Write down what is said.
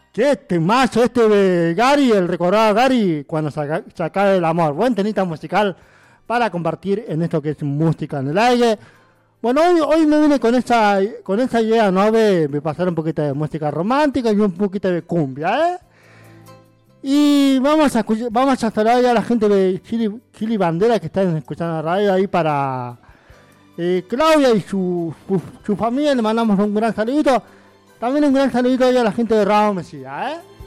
Qué temazo este de Gary, el recordado Gary, cuando saca el amor. Buen temita musical para compartir en esto que es música en el aire. Bueno, hoy me vine con esa idea, ¿no? De pasar un poquito de música romántica y un poquito de cumbia, ¿eh? Y vamos a saludar ya a la gente de Chili Bandera que están escuchando la radio ahí para Claudia y su familia. Le mandamos un gran saludito. También un gran saludito ahí a la gente de Ramos Mesía, ¿eh?